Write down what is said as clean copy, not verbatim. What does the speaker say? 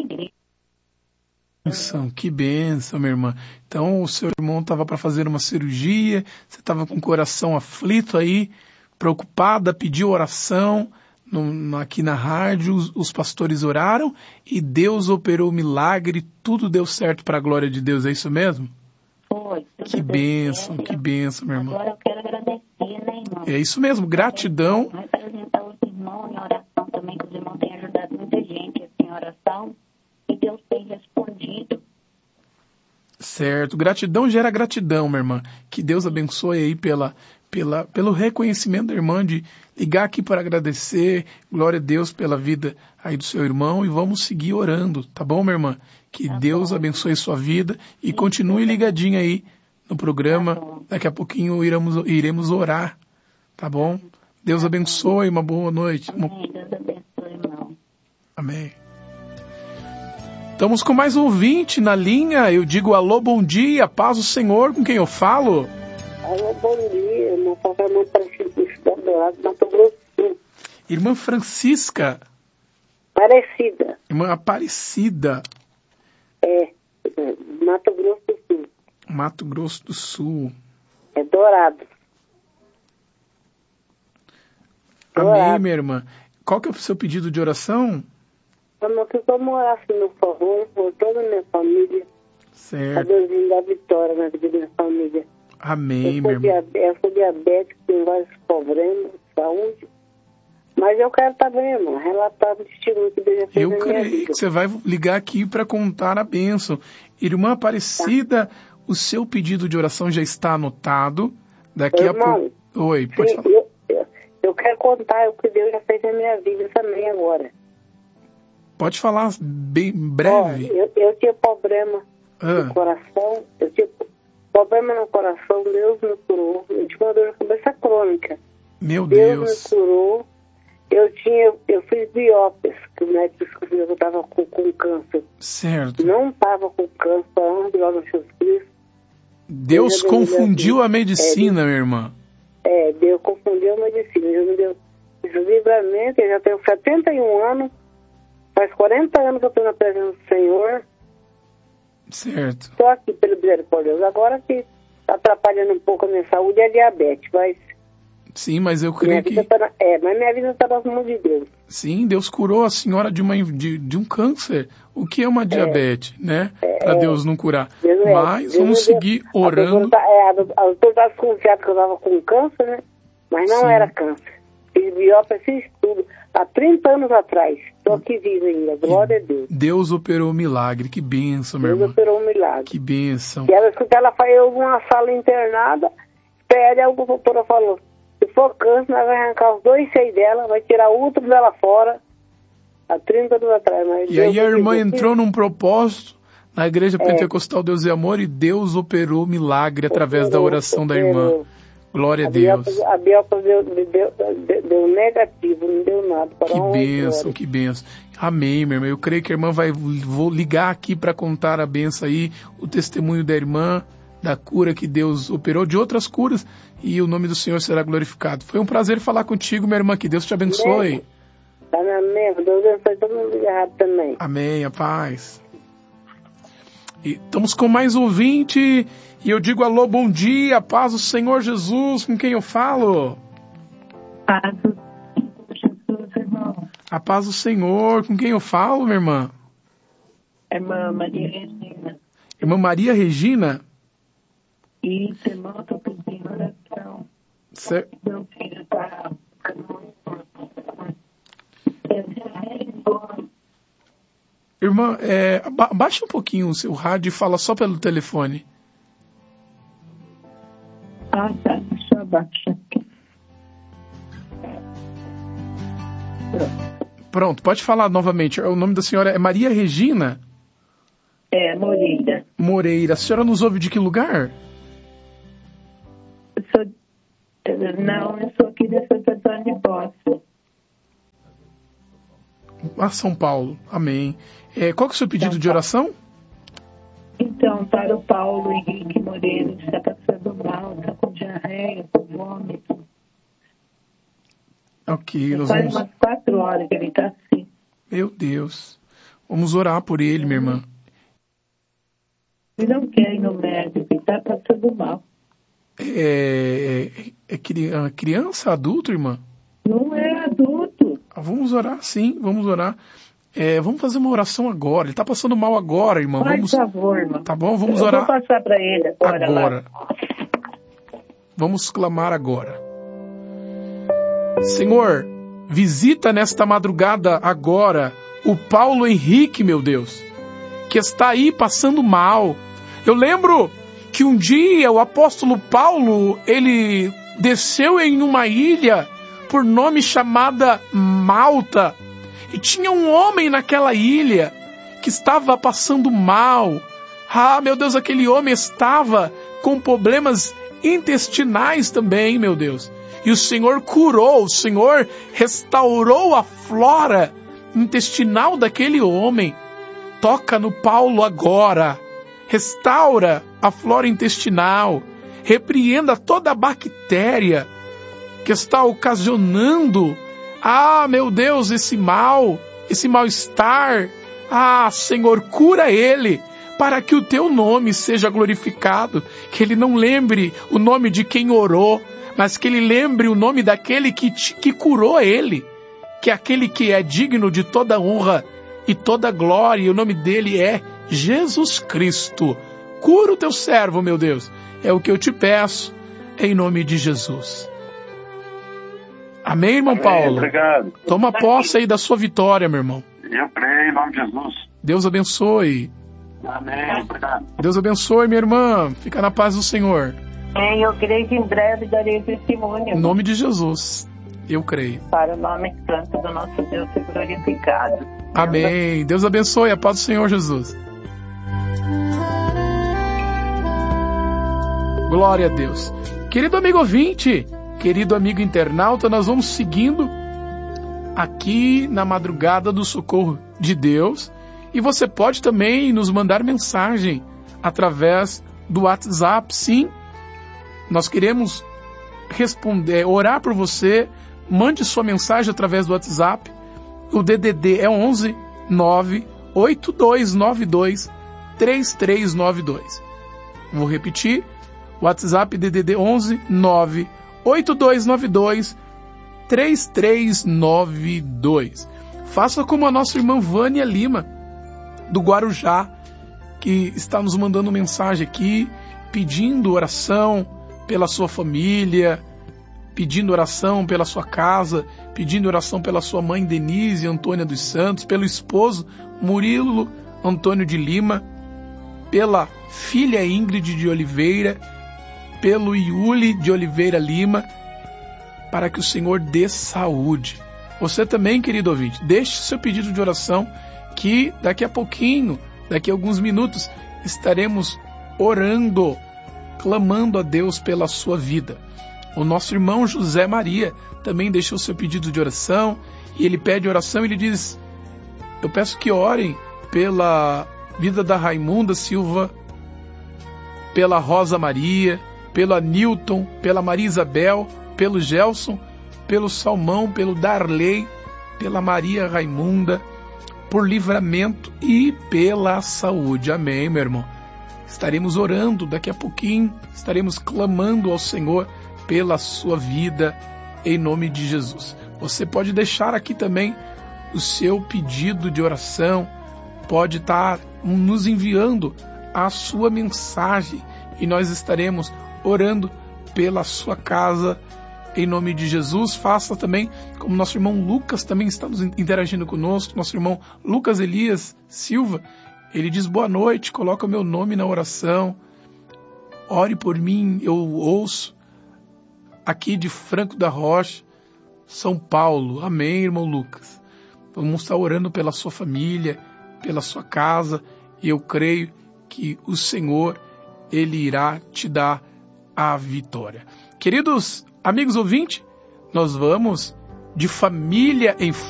igreja. Que bênção, minha irmã. Então, o seu irmão estava para fazer uma cirurgia, você estava com o coração aflito aí, preocupada, pediu oração aqui na rádio, os pastores oraram e Deus operou o milagre, tudo deu certo para a glória de Deus, é isso mesmo? Foi. Que bênção, minha irmã. Agora eu quero agradecer, né, irmão? É isso mesmo, gratidão. Representar os irmãos em oração também, que os irmãos têm ajudado muita gente assim, em oração, e Deus tem respondido. Certo, gratidão gera gratidão, minha irmã. Que Deus abençoe aí pelo reconhecimento da irmã de ligar aqui para agradecer. Glória a Deus pela vida aí do seu irmão e vamos seguir orando, tá bom, minha irmã? Que Deus abençoe sua vida e continue ligadinha aí no programa. Daqui a pouquinho iremos orar, tá bom? Deus abençoe, uma boa noite. Amém. Deus abençoe, irmão. Amém. Estamos com mais um ouvinte na linha. Eu digo alô, bom dia, paz do Senhor, com quem eu falo? Alô, bom dia, meu papai é muito parecido com o Dourado, Mato Grosso do Sul. Irmã Francisca. Parecida. Irmã Aparecida. Mato Grosso do Sul. Mato Grosso do Sul. É Dourado. Amém, minha irmã. Qual que é o seu pedido de oração? Eu queria que eu morasse no favor por toda a minha família. Certo. A Deusinho da vitória na vida da minha família. Amém, minha irmã. Eu sou diabético, tenho vários problemas de saúde. Mas eu quero também, irmão, relatar o testemunho que Deus já fez na minha vida. Eu creio que você vai ligar aqui para contar a bênção. Irmã Aparecida, o seu pedido de oração já está anotado. Daqui a pouco... Oi, pode falar. Eu quero contar o que Deus já fez na minha vida também agora. Pode falar bem breve. Eu tinha problema no coração, problema no coração, Deus me curou. Eu tinha uma dor de cabeça crônica. Meu Deus. Deus me curou. Eu fiz biópsias, que o médico descobriu que eu estava com câncer. Certo. Não estava com câncer, glória a Jesus Cristo. Deus confundiu a medicina, minha irmã. Deus confundiu a medicina. Deus me deu esse livramento, eu já tenho 71 anos. Faz 40 anos que eu estou na presença do Senhor. Certo. Estou aqui pelo misericórdia de Deus. Agora que está atrapalhando um pouco a minha saúde é diabetes, mas... Sim, mas eu creio que... mas minha vida está nas mãos de Deus. Sim, Deus curou a senhora de um câncer. O que é uma diabetes, né? Para Deus não curar. Mas vamos seguir orando. A doutora está desconfiada que eu estava com câncer, né? Mas não era câncer. Fiz biópsia, fiz tudo. Há 30 anos atrás. Estou aqui viva ainda. Glória a Deus. Deus operou um milagre. Que bênção, minha irmã. Deus operou um milagre. Que bênção. E ela foi em uma sala internada. Pede, a doutora falou: se for câncer, nós vamos arrancar os 2 seios dela, vai tirar o útero dela fora. Há 30 anos atrás. Mas e aí a irmã entrou num propósito na Igreja Pentecostal Deus e Amor e Deus operou milagre através da oração da irmã. Glória a Deus. A biópsia deu negativo, não deu nada. Que bênção. Amém, minha irmã. Eu creio que a irmã vou ligar aqui para contar a bênção aí, o testemunho da irmã, da cura que Deus operou, de outras curas, e o nome do Senhor será glorificado. Foi um prazer falar contigo, minha irmã. Que Deus te abençoe. Amém. Deus abençoe todo mundo errado também. Amém, a paz. E estamos com mais ouvinte, e eu digo alô, bom dia, paz do Senhor Jesus, com quem eu falo? Paz do Senhor Jesus, irmão. A paz do Senhor, com quem eu falo, minha irmã? Irmã Maria Regina. Irmã Maria Regina? Isso, irmão, estou pedindo oração. Meu filho está ficando Irmã, baixa um pouquinho o seu rádio e fala só pelo telefone. Tá, deixa eu abaixar aqui. Pronto, pode falar novamente. O nome da senhora é Maria Regina? Moreira. Moreira. A senhora nos ouve de que lugar? Eu sou aqui da Santo Antônio de Poço. São Paulo. Amém. Qual que é o seu pedido de oração? Então, para o Paulo Henrique Moreira, que está passando mal, está com diarreia, com vômito. Ok, Faz umas 4 horas que ele está assim. Meu Deus. Vamos orar por ele, minha irmã. Ele não quer ir no médico, ele está passando mal. Criança, adulto, irmã? Não é adulto. Vamos orar, sim, vamos orar. Vamos fazer uma oração agora. Ele está passando mal agora, irmã. Por favor, irmã. Tá bom, vamos orar. Eu vou passar para ele agora. Vamos clamar agora. Senhor, visita nesta madrugada agora o Paulo Henrique, meu Deus, que está aí passando mal. Eu lembro que um dia o apóstolo Paulo, ele desceu em uma ilha por nome chamada Malta. E tinha um homem naquela ilha que estava passando mal. Meu Deus, aquele homem estava com problemas intestinais também, meu Deus. E o Senhor curou, o Senhor restaurou a flora intestinal daquele homem. Toca no Paulo agora. Restaura a flora intestinal. Repreenda toda a bactéria que está ocasionando, meu Deus, esse mal-estar. Senhor, cura ele, para que o teu nome seja glorificado, que ele não lembre o nome de quem orou, mas que ele lembre o nome daquele que curou ele, que é aquele que é digno de toda honra e toda glória, e o nome dele é Jesus Cristo. Cura o teu servo, meu Deus, é o que eu te peço, em nome de Jesus. Amém, irmão Paulo? Obrigado. Toma posse aí da sua vitória, meu irmão. Eu creio em nome de Jesus. Deus abençoe. Amém. Obrigado. Deus abençoe, minha irmã. Fica na paz do Senhor. Eu creio que em breve darei testemunho. Em nome de Jesus. Eu creio. Para o nome santo do nosso Deus ser glorificado. Amém. Deus abençoe. A paz do Senhor Jesus. Glória a Deus. Querido amigo ouvinte, querido amigo internauta, nós vamos seguindo aqui na madrugada do socorro de Deus. E você pode também nos mandar mensagem através do WhatsApp. Sim, nós queremos orar por você. Mande sua mensagem através do WhatsApp. O DDD é 11 98292 3392. Vou repetir. WhatsApp DDD 11 98292 3392. Faça como a nossa irmã Vânia Lima, do Guarujá, que está nos mandando mensagem aqui, pedindo oração pela sua família, pedindo oração pela sua casa, pedindo oração pela sua mãe Denise Antônia dos Santos, pelo esposo Murilo Antônio de Lima, pela filha Ingrid de Oliveira, pelo Iuli de Oliveira Lima, para que o Senhor dê saúde. Você também, querido ouvinte, deixe seu pedido de oração, que daqui a pouquinho, daqui a alguns minutos, estaremos orando, clamando a Deus pela sua vida. O nosso irmão José Maria também deixou seu pedido de oração, e ele pede oração, ele diz: eu peço que orem pela vida da Raimunda Silva, pela Rosa Maria, pelo Newton, pela Maria Isabel, pelo Gelson, pelo Salmão, pelo Darley, pela Maria Raimunda, por livramento e pela saúde. Amém, meu irmão. Estaremos orando daqui a pouquinho, estaremos clamando ao Senhor pela sua vida, em nome de Jesus. Você pode deixar aqui também o seu pedido de oração, pode estar nos enviando a sua mensagem e nós estaremos orando pela sua casa, em nome de Jesus. Faça também como nosso irmão Lucas também está nos interagindo conosco, nosso irmão Lucas Elias Silva. Ele diz: boa noite, coloca o meu nome na oração, ore por mim, eu ouço, aqui de Franco da Rocha, São Paulo. Amém, irmão Lucas. Vamos estar orando pela sua família, pela sua casa, e eu creio que o Senhor, Ele irá te dar a vitória. Queridos amigos ouvintes, nós vamos de família em